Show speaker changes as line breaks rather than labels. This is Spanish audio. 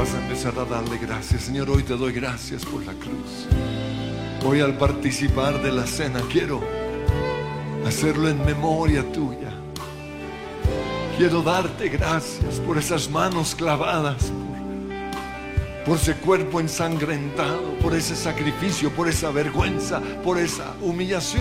vas a empezar a darle gracias. Señor, hoy te doy gracias por la cruz. Hoy, al participar de la cena, quiero hacerlo en memoria tuya. Quiero darte gracias por esas manos clavadas, por ese cuerpo ensangrentado, por ese sacrificio, por esa vergüenza, por esa humillación.